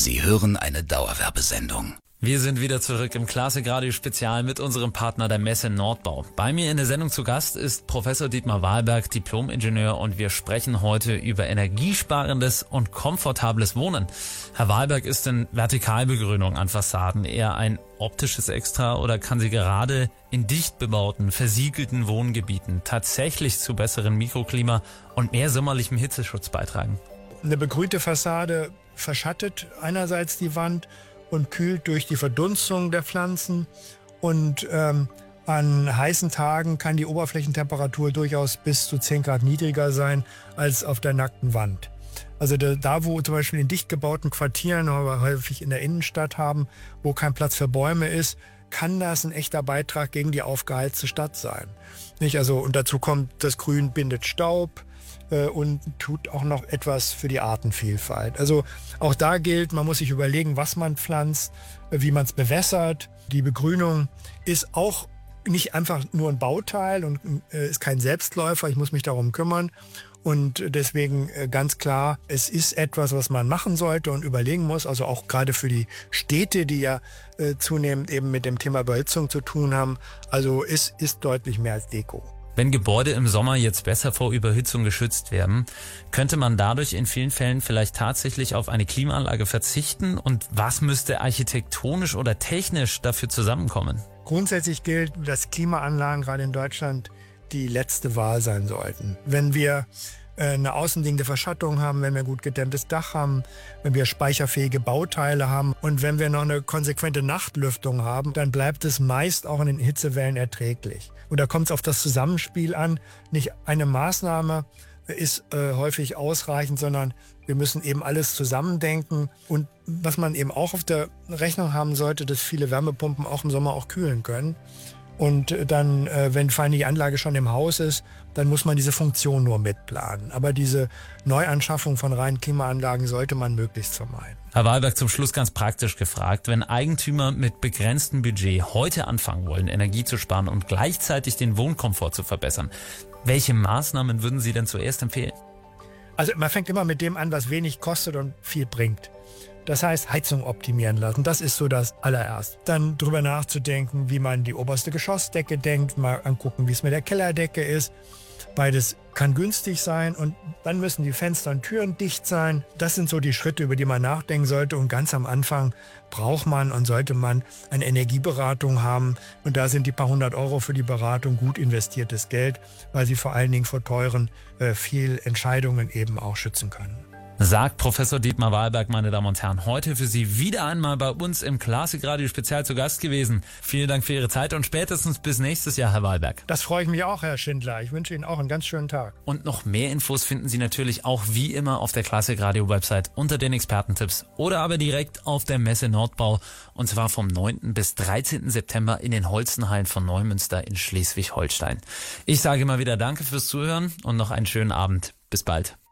Sie hören eine Dauerwerbesendung. Wir sind wieder zurück im Klassik-Radio-Spezial mit unserem Partner der Messe Nordbau. Bei mir in der Sendung zu Gast ist Professor Dietmar Wahlberg, Diplom-Ingenieur, und wir sprechen heute über energiesparendes und komfortables Wohnen. Herr Wahlberg, ist denn Vertikalbegrünung an Fassaden eher ein optisches Extra oder kann sie gerade in dicht bebauten, versiegelten Wohngebieten tatsächlich zu besseren Mikroklima und mehr sommerlichem Hitzeschutz beitragen? Eine begrünte Fassade verschattet einerseits die Wand und kühlt durch die Verdunstung der Pflanzen. Und an heißen Tagen kann die Oberflächentemperatur durchaus bis zu 10 Grad niedriger sein als auf der nackten Wand. Also da wo zum Beispiel in dicht gebauten Quartieren, aber häufig in der Innenstadt haben, wo kein Platz für Bäume ist, kann das ein echter Beitrag gegen die aufgeheizte Stadt sein. Nicht? Also, und dazu kommt, das Grün bindet Staub und tut auch noch etwas für die Artenvielfalt. Also auch da gilt, man muss sich überlegen, was man pflanzt, wie man es bewässert. Die Begrünung ist auch nicht einfach nur ein Bauteil und ist kein Selbstläufer, ich muss mich darum kümmern. Und deswegen ganz klar, es ist etwas, was man machen sollte und überlegen muss, also auch gerade für die Städte, die ja zunehmend eben mit dem Thema Überhitzung zu tun haben. Also es ist deutlich mehr als Deko. Wenn Gebäude im Sommer jetzt besser vor Überhitzung geschützt werden, könnte man dadurch in vielen Fällen vielleicht tatsächlich auf eine Klimaanlage verzichten? Und was müsste architektonisch oder technisch dafür zusammenkommen? Grundsätzlich gilt, dass Klimaanlagen gerade in Deutschland die letzte Wahl sein sollten. Wenn wir eine außenliegende Verschattung haben, wenn wir gut gedämmtes Dach haben, wenn wir speicherfähige Bauteile haben und wenn wir noch eine konsequente Nachtlüftung haben, dann bleibt es meist auch in den Hitzewellen erträglich. Und da kommt es auf das Zusammenspiel an. Nicht eine Maßnahme ist häufig ausreichend, sondern wir müssen eben alles zusammendenken. Und was man eben auch auf der Rechnung haben sollte, dass viele Wärmepumpen auch im Sommer auch kühlen können. Und dann, wenn vor allem die Anlage schon im Haus ist, dann muss man diese Funktion nur mitplanen. Aber diese Neuanschaffung von reinen Klimaanlagen sollte man möglichst vermeiden. Herr Wahlberg, zum Schluss ganz praktisch gefragt, wenn Eigentümer mit begrenztem Budget heute anfangen wollen, Energie zu sparen und gleichzeitig den Wohnkomfort zu verbessern, welche Maßnahmen würden Sie denn zuerst empfehlen? Also man fängt immer mit dem an, was wenig kostet und viel bringt. Das heißt, Heizung optimieren lassen, das ist so das allererste. Dann drüber nachzudenken, wie man die oberste Geschossdecke denkt, mal angucken, wie es mit der Kellerdecke ist. Beides kann günstig sein und dann müssen die Fenster und Türen dicht sein. Das sind so die Schritte, über die man nachdenken sollte. Und ganz am Anfang braucht man und sollte man eine Energieberatung haben. Und da sind die paar 100 € für die Beratung gut investiertes Geld, weil sie vor allen Dingen vor teuren Fehlentscheidungen eben auch schützen können. Sagt Professor Dietmar Wahlberg, meine Damen und Herren, heute für Sie wieder einmal bei uns im Klassik-Radio Spezial zu Gast gewesen. Vielen Dank für Ihre Zeit und spätestens bis nächstes Jahr, Herr Wahlberg. Das freue ich mich auch, Herr Schindler. Ich wünsche Ihnen auch einen ganz schönen Tag. Und noch mehr Infos finden Sie natürlich auch wie immer auf der Klassik-Radio-Website unter den Expertentipps oder aber direkt auf der Messe Nordbau, und zwar vom 9. bis 13. September in den Holstenhallen von Neumünster in Schleswig-Holstein. Ich sage immer wieder Danke fürs Zuhören und noch einen schönen Abend. Bis bald.